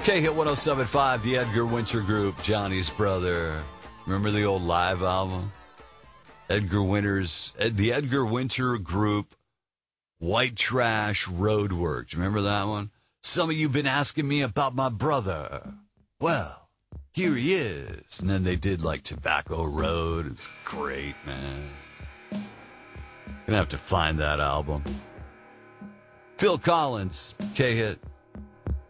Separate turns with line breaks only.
K-Hit 107.5, the Edgar Winter Group, Johnny's brother. Remember the old live album? The Edgar Winter Group, White Trash Roadwork. Do you remember that one? Some of you been asking me about my brother. Well, here he is. And then they did like Tobacco Road. It was great, man. Gonna have to find that album. Phil Collins, K-Hit